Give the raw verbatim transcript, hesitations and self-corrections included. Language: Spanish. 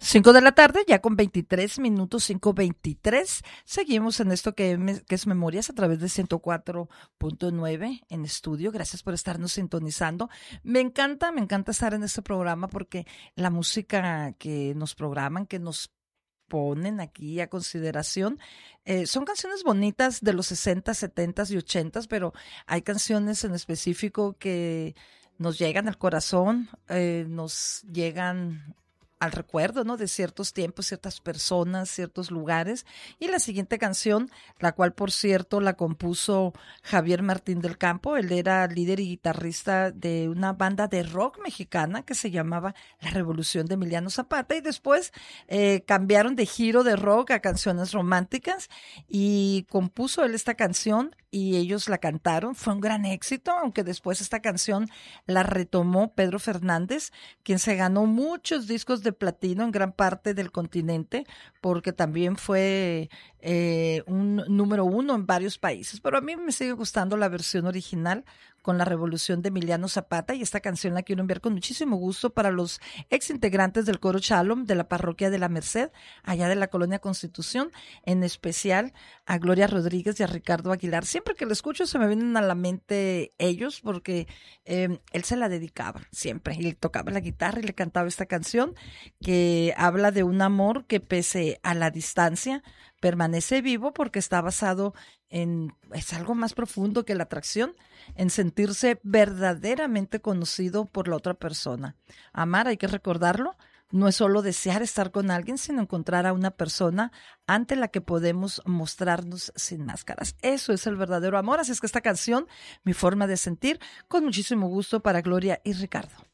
Cinco de la tarde, ya con veintitrés minutos, cinco veintitrés. Seguimos en esto que, me, que es Memorias a través de ciento cuatro punto nueve en estudio. Gracias por estarnos sintonizando. Me encanta, me encanta estar en este programa porque la música que nos programan, que nos ponen aquí a consideración, eh, son canciones bonitas de los sesenta, setenta y ochenta, pero hay canciones en específico que nos llegan al corazón, eh, nos llegan al recuerdo, ¿no? De ciertos tiempos, ciertas personas, ciertos lugares. Y la siguiente canción, la cual, por cierto, la compuso Javier Martín del Campo. Él era líder y guitarrista de una banda de rock mexicana que se llamaba La Revolución de Emiliano Zapata. Y después eh, cambiaron de giro de rock a canciones románticas y compuso él esta canción y ellos la cantaron. Fue un gran éxito, aunque después esta canción la retomó Pedro Fernández, quien se ganó muchos discos de platino en gran parte del continente, porque también fue eh, un número uno en varios países. Pero a mí me sigue gustando la versión original con La Revolución de Emiliano Zapata, y esta canción la quiero enviar con muchísimo gusto para los ex integrantes del coro Shalom de la parroquia de la Merced, allá de la Colonia Constitución, en especial a Gloria Rodríguez y a Ricardo Aguilar. Siempre que lo escucho se me vienen a la mente ellos, porque eh, él se la dedicaba siempre, y le tocaba la guitarra y le cantaba esta canción que habla de un amor que, pese a la distancia, permanece vivo porque está basado en, es algo más profundo que la atracción, en sentirse verdaderamente conocido por la otra persona. Amar, hay que recordarlo, no es solo desear estar con alguien, sino encontrar a una persona ante la que podemos mostrarnos sin máscaras. Eso es el verdadero amor. Así es que esta canción, Mi Forma de Sentir, con muchísimo gusto para Gloria y Ricardo.